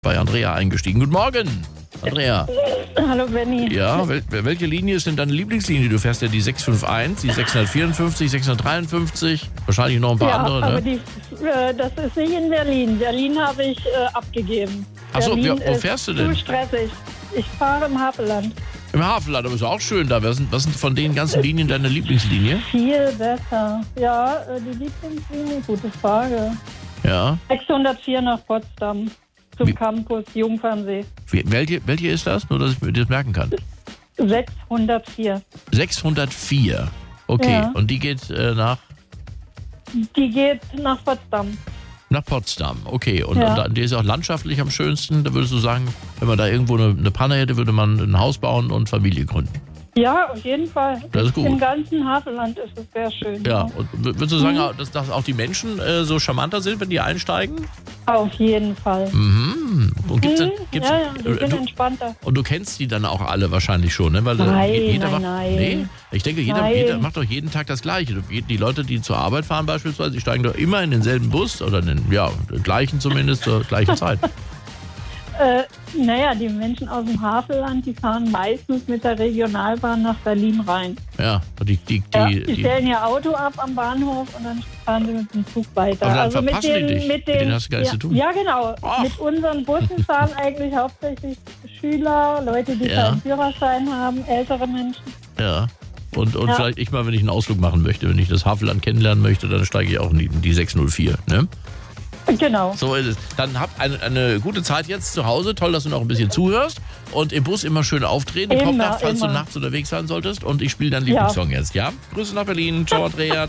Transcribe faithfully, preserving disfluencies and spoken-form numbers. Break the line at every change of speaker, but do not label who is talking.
Bei Andrea eingestiegen. Guten Morgen, Andrea.
Hallo Benni.
Ja, wel welche Linie ist denn deine Lieblingslinie? Du fährst ja die sechs fünf eins, die sechshundertvierundfünfzig, sechshundertdreiundfünfzig, wahrscheinlich noch ein paar
ja,
andere, ne?
aber die, äh, das ist nicht in Berlin. Berlin habe ich äh, abgegeben.
Achso,
Berlin
ja, wo fährst du denn?
Ist zu stressig. Ich fahre im Havelland.
Im Hafenland, aber ist auch schön da. Was sind, was sind von den ganzen Linien deine Lieblingslinie?
Viel besser. Ja, äh, die Lieblingslinie, gute Frage.
Ja.
sechshundertvier nach Potsdam zum
Wie?
Campus Jungfernsee.
Wie, welche, welche ist das? Nur, dass ich mir das merken kann.
sechshundertvier.
sechshundertvier. Okay,
Ja.
und die geht äh, nach,
Die geht nach Potsdam.
nach Potsdam. Okay, und,
Ja.
und da, die ist auch landschaftlich am schönsten. Da würdest du sagen, wenn man da irgendwo eine, eine Panne hätte, würde man ein Haus bauen und Familie gründen.
Ja, auf jeden Fall.
Das ist gut.
Im ganzen Havelland ist es sehr schön.
Ja, und w- würdest du sagen, dass, dass auch die Menschen äh, so charmanter sind, wenn die einsteigen?
Auf jeden Fall.
Mhm. Und gibt's, denn-
Mhm,
gibt's,
ja, ja, die
äh,
sind
du,
entspannter.
und du kennst die dann auch alle wahrscheinlich schon, ne? Weil äh,
Nein,
je- jeder
nein,
macht,
nein.
Nee, ich denke, jeder,
Nein.
jeder macht doch jeden Tag das Gleiche. Die die Leute, die zur Arbeit fahren beispielsweise, die steigen doch immer in denselben Bus oder in den, ja, den gleichen zumindest zur gleichen Zeit.
Äh, naja, die Menschen aus dem Havelland, die fahren meistens mit der Regionalbahn nach Berlin rein.
Ja, und die, die,
Ja,
die,
die
die,
stellen ihr Auto ab am Bahnhof und dann fahren sie mit dem Zug weiter.
Aber dann
also mit
verpassen die
den,
dich.
mit
Mit
den,
denen hast du gar nichts
ja,
zu tun.
Ja, genau.
Ach.
Mit unseren Bussen fahren eigentlich hauptsächlich Schüler, Leute, die
Ja.
keinen Führerschein haben, ältere Menschen.
ja. Und, und
Ja.
vielleicht ich mal, wenn ich einen Ausflug machen möchte, wenn ich das Hafenland kennenlernen möchte, dann steige ich auch in die, in die sechshundertvier, ne?
Genau.
So ist es. Dann habt eine, eine gute Zeit jetzt zu Hause. Toll, dass du noch ein bisschen zuhörst. Und im Bus immer schön auftreten.
Immer,
Kopfnacht, falls
immer.
du nachts unterwegs sein solltest. Und ich spiele deinen Lieblingssong jetzt, ja? Grüße nach Berlin. Ciao, Andrea.